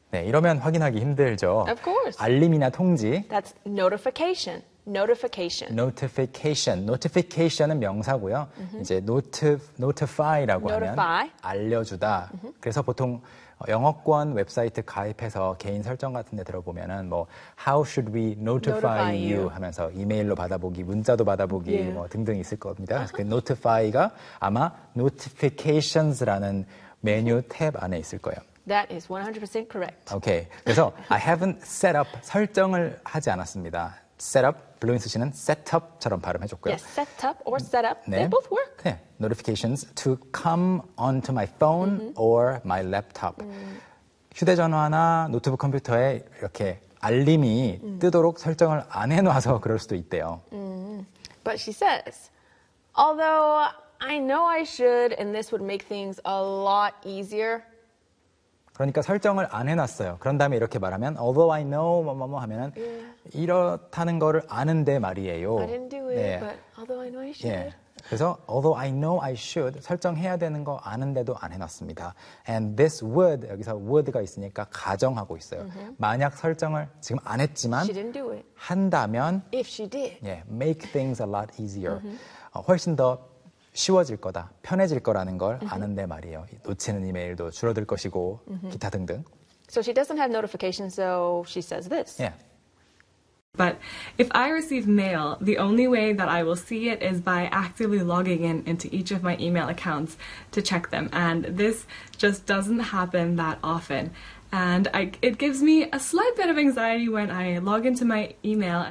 네, 이러면 확인하기 힘들죠. Of course. 알림이나 통지. That's notification. Notification. Notification. Notification은 명사고요. 이제 notify라고 Notify. 하면 알려주다. 그래서 보통 영어권 웹사이트 가입해서 개인 설정 같은 데 들어보면은 뭐 How should we notify you 하면서 이메일로 받아보기, 문자도 받아보기 뭐 등등 있을 겁니다. 그 notify가 아마 notifications라는 메뉴 탭 안에 있을 거예요. That is 100% correct. 오케이. 그래서 I haven't set up 설정을 하지 않았습니다. set up, 블루인스 씨는 set up처럼 발음해줬고요. Yes, set up or set up, 네. they both work. 네. Notifications to come onto my phone or my laptop. 휴대전화나 노트북 컴퓨터에 이렇게 알림이 뜨도록 설정을 안 해놔서 그럴 수도 있대요. But she says, although I know I should and this would make things a lot easier. 그러니까 설정을 안 해놨어요. 그런 다음에 이렇게 말하면 although I know 뭐뭐뭐 하면은 이렇다는 거를 아는데 말이에요. I didn't do it, but although I know I should. 예. 그래서 although I know I should 설정해야 되는 거 아는데도 안 해놨습니다. And this would 여기서 would가 있으니까 가정하고 있어요. 만약 설정을 지금 안 했지만 She didn't do it. 한다면 If she did. 예, make things a lot easier. 훨씬 더 쉬워질 거다, 편해질 거라는 걸 아는데 말이에요. 놓치는 이메일도 줄어들 것이고 기타 등등. So she doesn't have notifications, so she says this. 예. But if I receive mail, the only way that I will see it is by actively logging in into each of my email accounts to check them. And this just doesn't happen that often. And it gives me a slight bit of anxiety when I log into my email.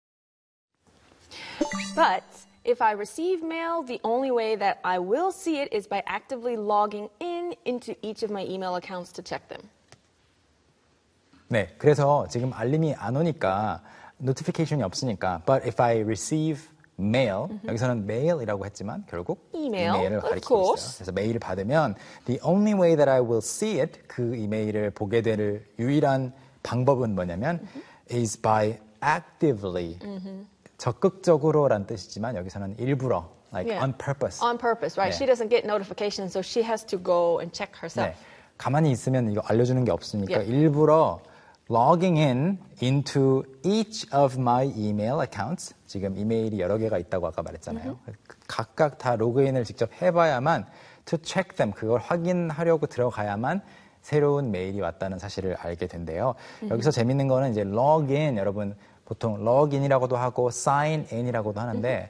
But if I receive mail, the only way that I will see it is by actively logging in into each of my email accounts to check them. 네, 그래서 지금 알림이 안 오니까 노티피케이션이 없으니까 but if I receive mail 여기서는 mail이라고 했지만 결국 Email, 이메일을 of 가리키고 course. 있어요. 그래서 메일을 받으면 the only way that I will see it 그 이메일을 보게 될 유일한 방법은 뭐냐면 is by actively 적극적으로란 뜻이지만 여기서는 일부러 like on purpose. On purpose, right? 네. She doesn't get notifications, so she has to go and check herself. 네, 가만히 있으면 이거 알려주는 게 없으니까 Yeah. 일부러 logging in into each of my email accounts. 지금 이메일이 여러 개가 있다고 아까 말했잖아요. 각각 다 로그인을 직접 해봐야만 to check them. 그걸 확인하려고 들어가야만 새로운 메일이 왔다는 사실을 알게 된대요. 여기서 재밌는 거는 이제 login 여러분 보통 login이라고도 하고 sign in이라고도 하는데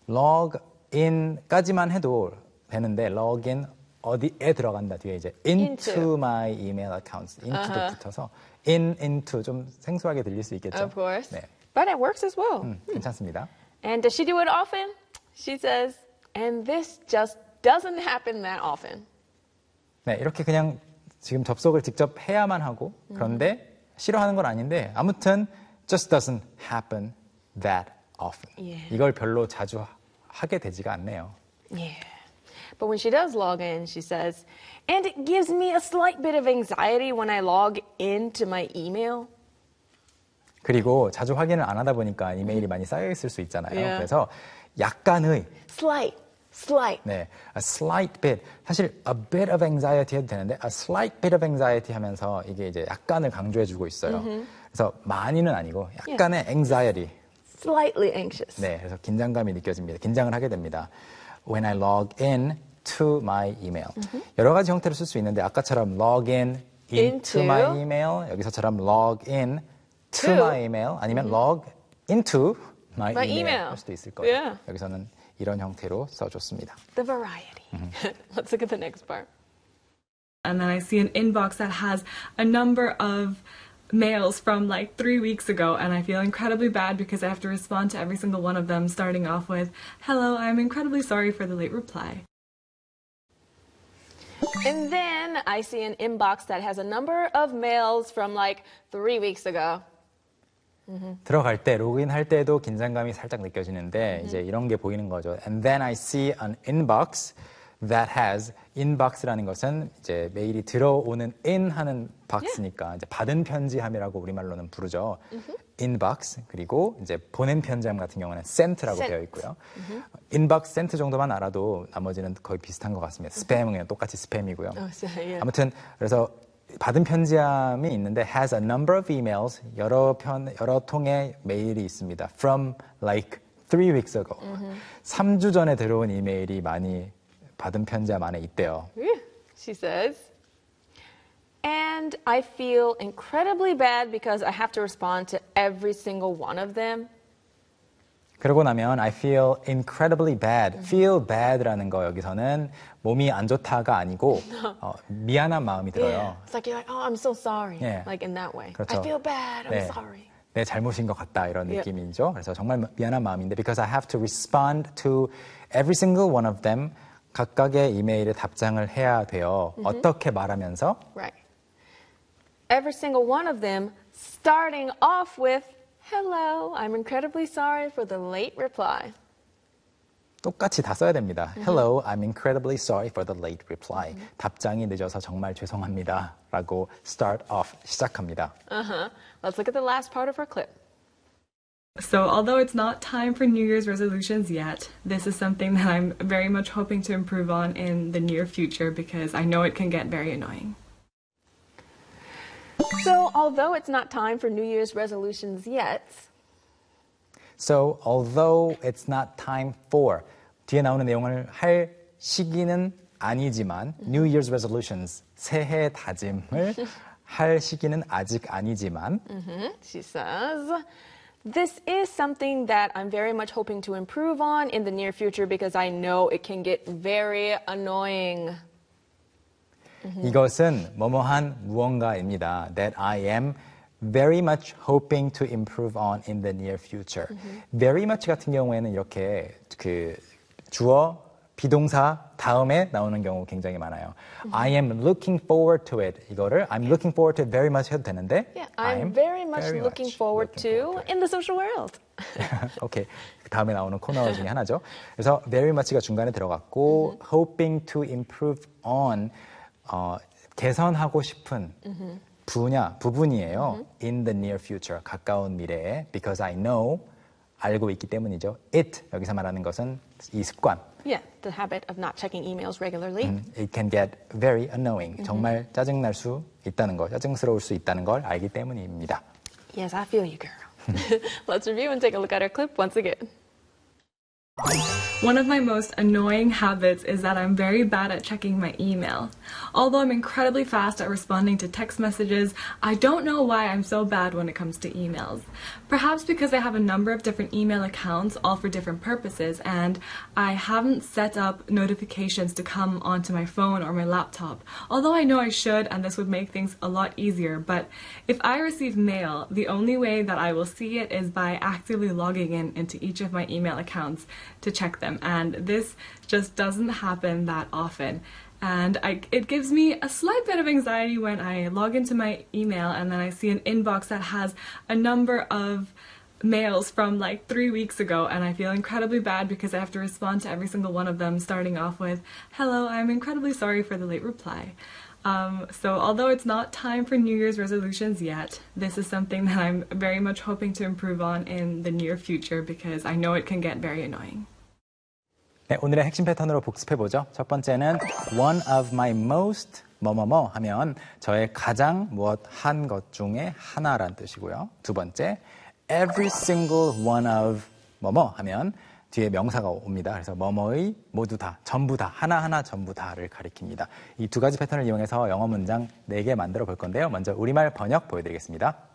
login까지만 해도 되는데 login 어디에 들어간다 뒤에 이제 into my email accounts into도 붙어서 into 좀 생소하게 들릴 수 있겠죠. Of course. 네, But it works as well. 괜찮습니다. And does she do it often? She says, and this just doesn't happen that often. 네, 이렇게 그냥 지금 접속을 직접 해야만 하고 그런데 싫어하는 건 아닌데 아무튼 just doesn't happen that often. Yeah. 이걸 별로 자주 하게 되지가 않네요. Yeah. But when she does log in, she says, and it gives me a slight bit of anxiety when I log into my email. 그리고 자주 확인을 안 하다 보니까 이메일이 많이 쌓여 있을 수 있잖아요. Yeah. 그래서 약간의 Slight. 네, a slight bit. 사실 a bit of anxiety 해도 되는데 a slight bit of anxiety 하면서 이게 이제 약간을 강조해주고 있어요. 그래서 많이는 아니고 약간의 anxiety. Slightly anxious. 네, 그래서 긴장감이 느껴집니다. 긴장을 하게 됩니다. When I log in to my email. 여러 가지 형태로 쓸 수 있는데 아까처럼 log in into my email 여기서처럼 log in to my email 아니면 log into my email 할 수도 있을 거예요. Yeah. 여기서는 이런 형태로 써줬습니다. The variety. Let's look at the next part. And then I see an inbox that has a number of mails from like 3 weeks ago, and I feel incredibly bad because I have to respond to every single one of them, starting off with, "Hello, I'm incredibly sorry for the late reply." And then I see an inbox that has a number of mails from like 3 weeks ago. 들어갈 때 로그인 할 때도 긴장감이 살짝 느껴지는데 이제 이런 게 보이는 거죠. And then I see an inbox that has inbox라는 것은 이제 메일이 들어오는 in 하는 박스니까 이제 받은 편지함이라고 우리말로는 부르죠. inbox 그리고 이제 보낸 편지함 같은 경우는 sent라고 되어 있고요. inbox, sent 정도만 알아도 나머지는 거의 비슷한 것 같습니다. 스팸은 그냥 똑같이 스팸이고요. Oh, so, yeah. 아무튼 그래서 받은 편지함이 있는데 has a number of emails, 여러 통의 메일이 있습니다. From like 3 weeks ago. 3주 전에 들어온 이메일이 많이 받은 편지함 안에 있대요. She says, and I feel incredibly bad because I have to respond to every single one of them. 그러고 나면 I feel incredibly bad. feel bad라는 거 여기서는 몸이 안 좋다가 아니고 미안한 마음이 들어요. Yeah. It's like you're like, oh, I'm so sorry. Yeah. Like in that way. 그렇죠. I feel bad. I'm 네. sorry. 내 잘못인 것 같다 이런 Yeah. 느낌이죠. 그래서 정말 미안한 마음인데 because I have to respond to every single one of them 각각의 이메일에 답장을 해야 돼요. 어떻게 말하면서? Right. Every single one of them starting off with, hello, I'm incredibly sorry for the late reply. 똑같이 다 써야 됩니다. Hello, I'm incredibly sorry for the late reply. 답장이 늦어서 정말 죄송합니다. 라고 start off 시작합니다. Let's look at the last part of our clip. So, although it's not time for New Year's resolutions yet, this is something that I'm very much hoping to improve on in the near future because I know it can get very annoying. So, although it's not time for New Year's resolutions yet, So, although it's not time for 뒤에 나오는 내용을 할 시기는 아니지만 New Year's resolutions 새해 다짐을 할 시기는 아직 아니지만 she says, this is something that I'm very much hoping to improve on in the near future because I know it can get very annoying. 이것은 뭐뭐한 무언가입니다. That I am very much hoping to improve on in the near future. Very much 같은 경우에는 이렇게 그 주어 비동사 다음에 나오는 경우 굉장히 많아요. I am looking forward to it. 이거를 I'm looking forward to it very much 해도 되는데 Yeah, I'm very much looking forward to in the social world. 오케이. 다음에 나오는 코너 중에 하나죠. 그래서 very much가 중간에 들어갔고 hoping to improve on 개선하고 싶은 부분이에요. In the near future, 가까운 미래에 because I know, 알고 있기 때문이죠. It, 여기서 말하는 것은 이 습관. Yeah, the habit of not checking emails regularly. It can get very annoying. 정말 짜증날 수 있다는 걸, 짜증스러울 수 있다는 걸 알기 때문입니다. Yes, I feel you, girl. Let's review and take a look at our clip once again. One of my most annoying habits is that I'm very bad at checking my email. Although I'm incredibly fast at responding to text messages, I don't know why I'm so bad when it comes to emails. Perhaps because I have a number of different email accounts, all for different purposes, and I haven't set up notifications to come onto my phone or my laptop. Although I know I should, and this would make things a lot easier, but if I receive mail, the only way that I will see it is by actively logging into each of my email accounts to check them, and this just doesn't happen that often. And it gives me a slight bit of anxiety when I log into my email and then I see an inbox that has a number of mails from like 3 weeks ago, and I feel incredibly bad because I have to respond to every single one of them, starting off with, hello, I'm incredibly sorry for the late reply. So although it's not time for New Year's resolutions yet, this is something that I'm very much hoping to improve on in the near future because I know it can get very annoying. 네, 오늘의 핵심 패턴으로 복습해보죠. 첫 번째는 one of my most 뭐뭐뭐 하면 저의 가장 무엇 한 것 중에 하나란 뜻이고요. 두 번째, every single one of 뭐뭐 하면 뒤에 명사가 옵니다. 그래서 뭐뭐의 모두 다, 전부 다, 하나하나 전부 다를 가리킵니다. 이 두 가지 패턴을 이용해서 영어 문장 4개 만들어 볼 건데요. 먼저 우리말 번역 보여드리겠습니다.